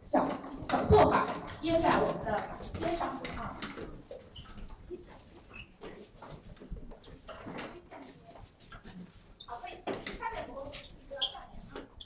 小做法贴在我们的边上。